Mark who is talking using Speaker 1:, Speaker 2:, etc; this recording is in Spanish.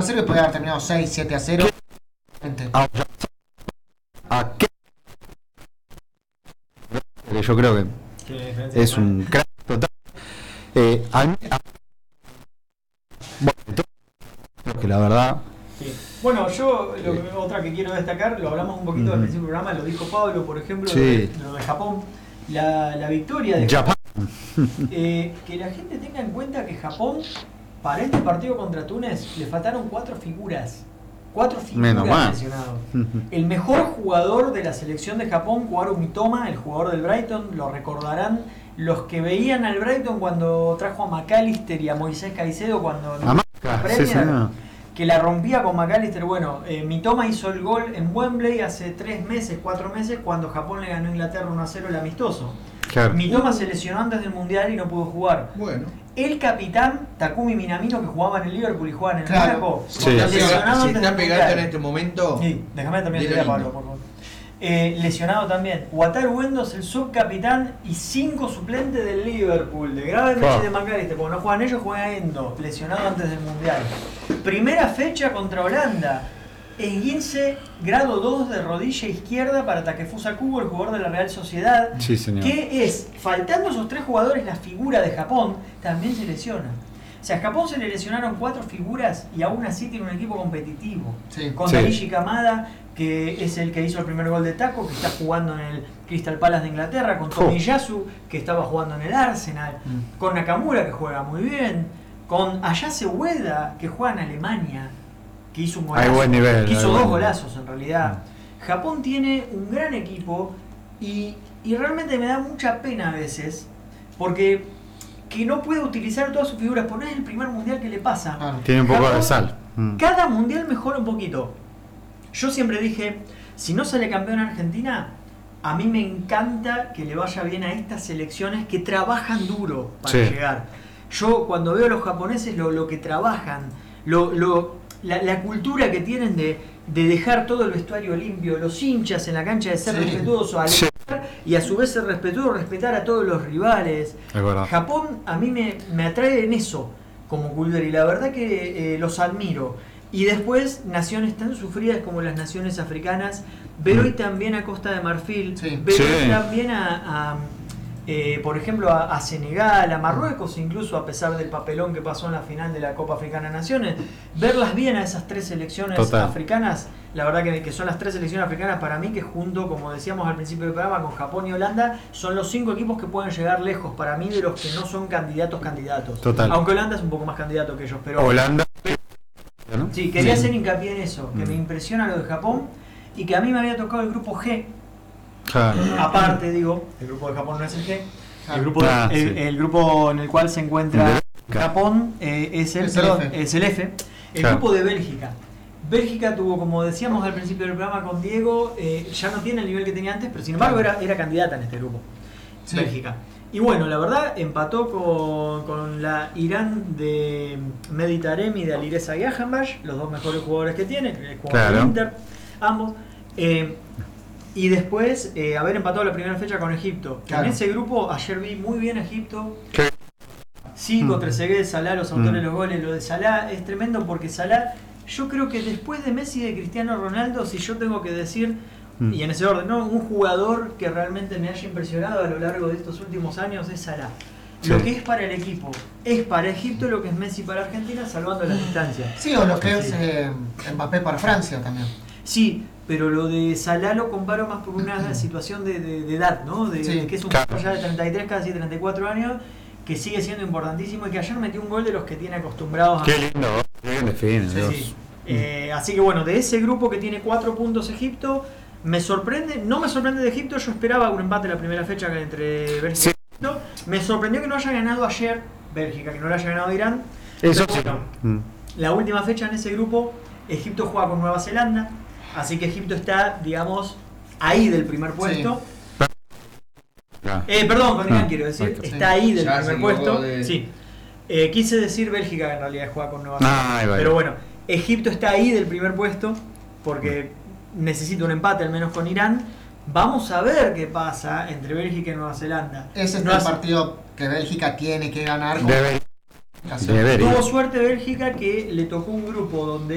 Speaker 1: 1-0 y podía haber terminado 6-7-0.
Speaker 2: ¿A qué? Yo creo que es un crack total. Bueno, que la verdad.
Speaker 3: Sí. Bueno, yo otra que quiero destacar, lo hablamos un poquito al principio del programa, lo dijo Pablo, por ejemplo, lo de Japón, la victoria de Japón. Que la gente tenga en cuenta que Japón, para este partido contra Túnez, le faltaron 4 figuras. 4 figuras lesionados. El mejor jugador de la selección de Japón, Kouaro Mitoma, el jugador del Brighton, lo recordarán los que veían al Brighton cuando trajo a McAllister y a Moisés Caicedo cuando Premier, que la rompía con McAllister. Bueno, Mitoma hizo el gol en Wembley hace 4 meses, cuando Japón le ganó a Inglaterra 1-0 el amistoso. Claro. Mitoma se lesionó antes del Mundial y no pudo jugar.
Speaker 4: Bueno.
Speaker 3: El capitán Takumi Minamino, que jugaba en el Liverpool y jugaba en el
Speaker 4: Mónaco, lesionado antes del Mundial. En este momento.
Speaker 3: Sí, déjame terminar de Pablo, por favor. Lesionado también. Wataru Wendos, el subcapitán, y 5 suplentes del Liverpool. De grave meche de McAllister. Como no juegan ellos, juega Endo, lesionado antes del Mundial. Primera fecha contra Holanda. Esguince grado 2 de rodilla izquierda para Takefusa Kubo, el jugador de la Real Sociedad.
Speaker 2: Sí, señor.
Speaker 3: Que es, faltando esos 3 jugadores, la figura de Japón también se lesiona. O sea, a Japón se le lesionaron 4 figuras y aún así tiene un equipo competitivo. Sí. Con Daichi Kamada, que es el que hizo el primer gol de Taco, que está jugando en el Crystal Palace de Inglaterra, con Tomiyasu, que estaba jugando en el Arsenal, con Nakamura, que juega muy bien, con Ayase Ueda, que juega en Alemania, que hizo un golazo,
Speaker 2: hay buen nivel,
Speaker 3: que hizo 2 golazos en realidad. Japón tiene un gran equipo y realmente me da mucha pena a veces, porque que no puede utilizar todas sus figuras, porque no es el primer mundial que le pasa.
Speaker 2: Tiene un poco Japón, de sal.
Speaker 3: Cada mundial mejora un poquito. Yo siempre dije, si no sale campeón Argentina, a mí me encanta que le vaya bien a estas selecciones que trabajan duro para llegar. Yo cuando veo a los japoneses lo que trabajan, la cultura que tienen de dejar todo el vestuario limpio, los hinchas en la cancha de ser respetuosos, y a su vez ser respetuoso, respetar a todos los rivales. Japón a mí me atrae en eso como cultura y la verdad que los admiro. Y después naciones tan sufridas como las naciones africanas, ver hoy también a Costa de Marfil, ver hoy también por ejemplo a Senegal, a Marruecos incluso, a pesar del papelón que pasó en la final de la Copa Africana de Naciones, verlas bien a esas 3 selecciones africanas, la verdad que son las 3 selecciones africanas para mí que junto, como decíamos al principio del programa, con Japón y Holanda, son los 5 equipos que pueden llegar lejos para mí de los que no son candidatos. Aunque Holanda es un poco más candidato que ellos, pero
Speaker 2: Holanda,
Speaker 3: ¿no? Sí, quería hacer hincapié en eso, que me impresiona lo de Japón y que a mí me había tocado el grupo G. Aparte, digo, el grupo de Japón no es el G. El grupo en el cual se encuentra Japón es el F. El grupo de Bélgica. Bélgica tuvo, como decíamos al principio del programa con Diego, ya no tiene el nivel que tenía antes, pero sin embargo era candidata en este grupo. Bélgica. Y bueno, la verdad, empató con la Irán de Mehdi Taremi y de Alireza Jahanbash, los 2 mejores jugadores que tiene, que juegan en Inter, ambos. Y después haber empatado la primera fecha con Egipto. En ese grupo ayer vi muy bien a Egipto. Sí, contra Trezeguet, Salah, los autores de los goles. Lo de Salah es tremendo porque Salah, yo creo que después de Messi y de Cristiano Ronaldo, si yo tengo que decir, y en ese orden, ¿no? Un jugador que realmente me haya impresionado a lo largo de estos últimos años es Salah. Lo que es para el equipo es para Egipto lo que es Messi para Argentina, salvando las distancias.
Speaker 1: Sí, o lo que es Mbappé para Francia también.
Speaker 3: Sí, pero lo de Salah lo comparo más por una situación de edad, ¿no? De que es un jugador ya de 33, casi 34 años, que sigue siendo importantísimo y que ayer metió un gol de los que tiene acostumbrados a...
Speaker 2: Qué lindo, qué bien define.
Speaker 3: Así que bueno, de ese grupo que tiene 4 puntos Egipto, me sorprende, no me sorprende de Egipto, yo esperaba un empate la primera fecha entre Bélgica y Egipto. Me sorprendió que no haya ganado ayer Bélgica, que no le haya ganado Irán.
Speaker 2: Eso
Speaker 3: sí. La última fecha en ese grupo, Egipto juega con Nueva Zelanda, así que Egipto está, digamos, ahí del primer puesto. Perdón, con Irán quiero decir, está ahí del primer puesto. Sí. Quise decir Bélgica, que en realidad juega con Nueva Zelanda. Pero bueno, Egipto está ahí del primer puesto porque necesita un empate al menos con Irán. Vamos a ver qué pasa entre Bélgica y Nueva Zelanda.
Speaker 1: Ese es el partido que Bélgica tiene que ganar.
Speaker 3: Tuvo suerte Bélgica que le tocó un grupo donde